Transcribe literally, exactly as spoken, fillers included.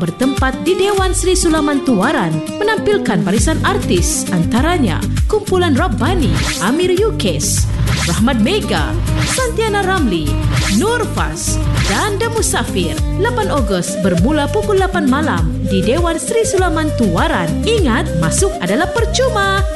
bertempat di Dewan Sri Sulaman Tuaran menampilkan barisan artis antaranya kumpulan Rabbani, Amir Yukes, Rahmat Mega, Santiana Ramli, Nur Fas dan The Musafir. lapan Ogos bermula pukul lapan malam di Dewan Sri Sulaman Tuaran. Ingat, masuk adalah percuma.